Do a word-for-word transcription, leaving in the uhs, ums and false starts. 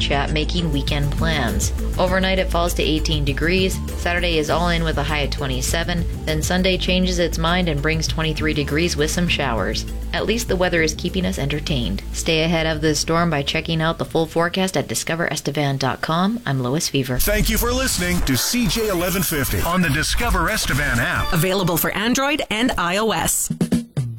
chat making weekend plans. Overnight it falls to eighteen degrees. Saturday is all in with a high of twenty-seven. Then Sunday changes its mind and brings twenty-three degrees with some showers. At least the weather is keeping us entertained. Stay ahead of the storm by checking out the full forecast at discover estevan dot com. I'm Lois Fever. Thank you for listening to C J eleven fifty on the Discover Estevan app. Available for Android and iOS.